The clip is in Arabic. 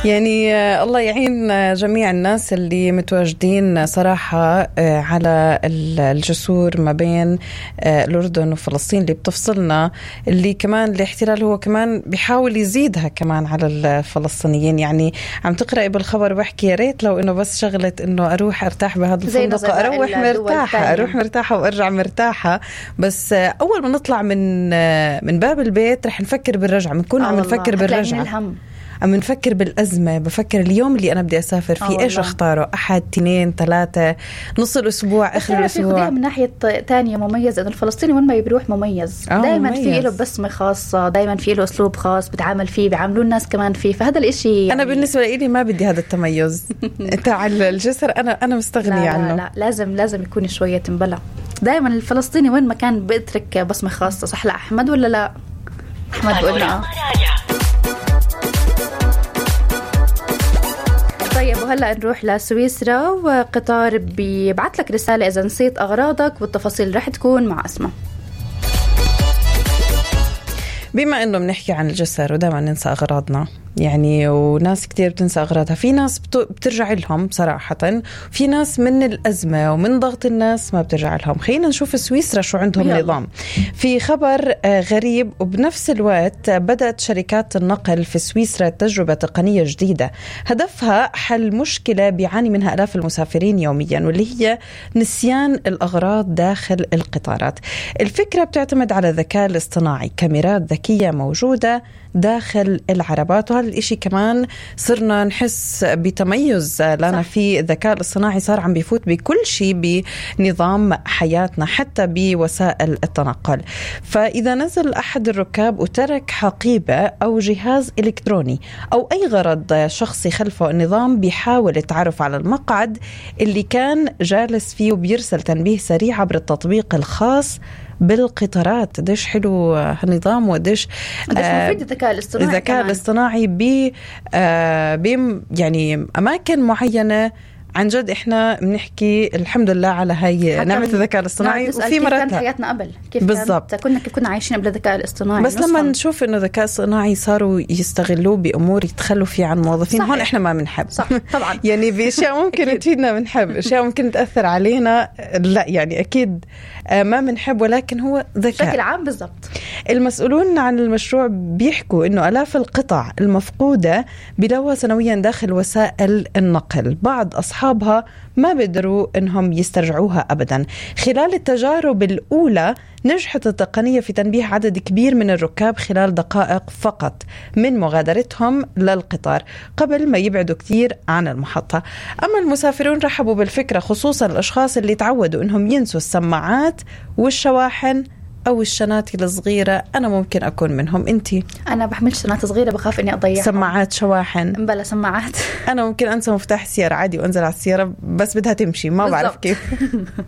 يعني الله يعين جميع الناس اللي متواجدين صراحة على الجسور ما بين الأردن وفلسطين اللي بتفصلنا، اللي كمان الاحتلال هو كمان بيحاول يزيدها كمان على الفلسطينيين. يعني عم تقرأي بالخبر بحكي يا ريت لو إنه بس شغلة إنه أروح أرتاح بهذا الفندق، أروح مرتاحة وأرجع مرتاحة. بس أول ما نطلع من باب البيت رح نفكر بالرجعة، بنكون عم نفكر بالرجعة، عم نفكر بالأزمة، بفكر اليوم اللي أنا بدي أسافر فيه إيش أختاره، 1 2 3 نص الأسبوع آخر الأسبوع. من ناحية تانية مميز إن الفلسطيني وين ما بيروح مميز، دايما في له بسمة خاصة، دايما في له أسلوب خاص بتعامل فيه، بيعاملوا الناس كمان فيه. فهذا الإشي يعني أنا بالنسبة لي ما بدي هذا التميز تاع الجسر، أنا مستغنية عنه. لا لازم يكون شوية تنبلع. دايما الفلسطيني وين ما كان بيترك بسمة خاصة، صح لا أحمد ولا لا؟ أحمد بقولنا طيب. وهلأ نروح لسويسرا، وقطار بيبعت لك رسالة إذا نسيت أغراضك، والتفاصيل رح تكون مع أسماء. بما أنه بنحكي عن الجسر ودائما ننسى أغراضنا، يعني وناس كتير بتنسى أغراضها، في ناس بترجع لهم صراحة، في ناس من الأزمة ومن ضغط الناس ما بترجع لهم. خلينا نشوف سويسرا شو عندهم نظام. في خبر غريب، وبنفس الوقت بدأت شركات النقل في سويسرا تجربة تقنية جديدة هدفها حل مشكلة بيعاني منها آلاف المسافرين يوميا، واللي هي نسيان الأغراض داخل القطارات. الفكرة بتعتمد على الذكاء الاصطناعي، كاميرات ذكية موجودة داخل العربات، وهذا الاشي كمان صرنا نحس بتميز لنا في الذكاء الاصطناعي، صار عم بيفوت بكل شيء بنظام حياتنا حتى بوسائل التنقل. فإذا نزل أحد الركاب وترك حقيبة أو جهاز إلكتروني أو أي غرض شخصي خلفه، النظام بيحاول التعرف على المقعد اللي كان جالس فيه وبيرسل تنبيه سريع عبر التطبيق الخاص بالقطارات. ديش حلو هالنظام، وديش مفيد الذكاء الاصطناعي يعني أماكن معينة. عن جد إحنا بنحكي الحمد لله على هاي نعمة الذكاء الاصطناعي. وفي مرات كانت حياتنا قبل كيف بالضبط، كنا عايشين بلا الذكاء الاصطناعي، بس لما نشوف إنه الذكاء الاصطناعي صاروا يستغلوه بأمور يتخلوا فيه عن موظفين، هون إحنا ما بنحب. صح طبعا يعني بأشياء ممكن تفيدنا بنحب، أشياء ممكن تأثر علينا لا، يعني أكيد ما بنحب، ولكن هو ذكاء بشكل عام. بالضبط. المسؤولون عن المشروع بيحكوا إنه آلاف القطع المفقودة بلوها سنويا داخل وسائل النقل، بعض أصحابها ما بيقدروا إنهم يسترجعوها أبدا. خلال التجارب الأولى نجحت التقنية في تنبيه عدد كبير من الركاب خلال دقائق فقط من مغادرتهم للقطار قبل ما يبعدوا كتير عن المحطة. أما المسافرون رحبوا بالفكرة، خصوصا الأشخاص اللي تعودوا إنهم ينسوا السماعات والشواحن أو الشنات الصغيرة. أنا ممكن أكون منهم. أنتي؟ أنا بحمل شنات صغيرة، بخاف إني أضيعها. سماعات، شواحن؟ بلا سماعات. أنا ممكن أنسى مفتاح السيارة عادي وأنزل على السيارة، بس بدها تمشي، ما بعرف كيف.